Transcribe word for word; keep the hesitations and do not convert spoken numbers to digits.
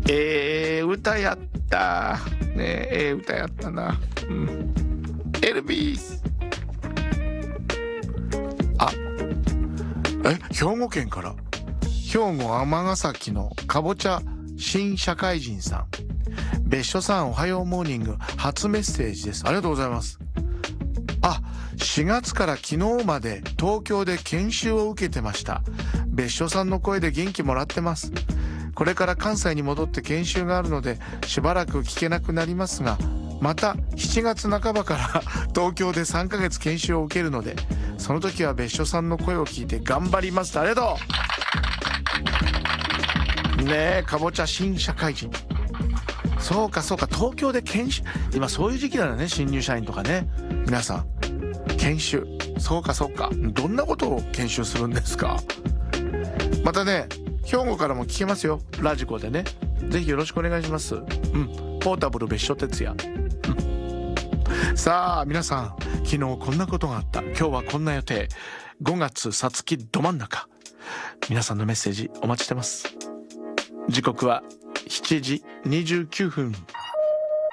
ええー、歌やったねえ、ええー、歌やったな、うん、エルビス。あ、え、兵庫県から、兵庫尼崎のかぼちゃ新社会人さん、別所さんおはようモーニング初メッセージです。ありがとうございます。あ、しがつから昨日まで東京で研修を受けてました。別所さんの声で元気もらってます。これから関西に戻って研修があるのでしばらく聞けなくなりますが、またしちがつなかばから東京でさんかげつ研修を受けるので、その時は別所さんの声を聞いて頑張ります。ありがとうねえ、かぼちゃ新社会人。そうかそうか、東京で研修、今そういう時期なのね、新入社員とかね。皆さん研修、そうかそうか、どんなことを研修するんですか。またね、兵庫からも聞けますよ、ラジコでね。ぜひよろしくお願いします。うん、ポータブル別所哲也、うん、さあ皆さん、昨日こんなことがあった、今日はこんな予定、ごがつさつきど真ん中、皆さんのメッセージお待ちしてます。時刻はしちじにじゅうきゅうふん。